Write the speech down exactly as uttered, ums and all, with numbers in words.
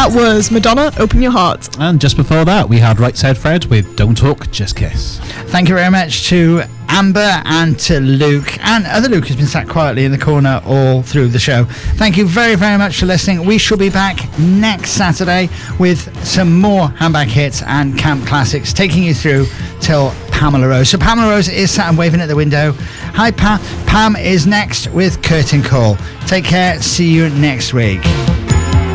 That was Madonna, Open Your Heart. And just before that, we had Right Said Fred with Don't Talk, Just Kiss. Thank you very much to Amber and to Luke, and other Luke has been sat quietly in the corner all through the show. Thank you very, very much for listening. We shall be back next Saturday with some more handbag hits and camp classics, taking you through till Pamela Rose. So Pamela Rose is sat and waving at the window. Hi, Pam. Pam is next with Curtain Call. Take care. See you next week.